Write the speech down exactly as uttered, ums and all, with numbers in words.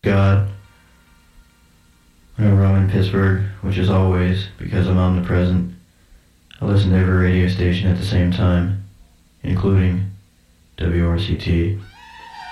God. Whenever I'm in Pittsburgh, which is always because I'm omnipresent, I listen to every radio station at the same time, including W R C T.